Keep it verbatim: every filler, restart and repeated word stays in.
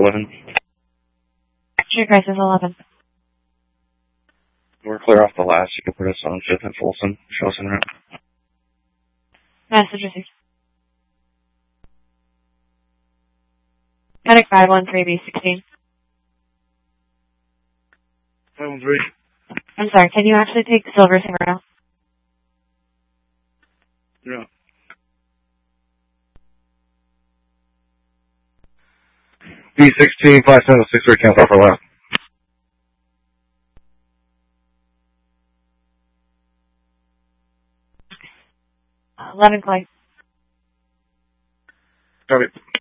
eleven. True Crisis eleven. We're clear off the last. You can put us on fifth and Folsom. Show us en route. Message received. Medic five one three B sixteen. five one three. I'm sorry, can you actually take Silver Singer now? Yeah. B sixteen, five seven six three, cancel for left. eleven Clay. Copy.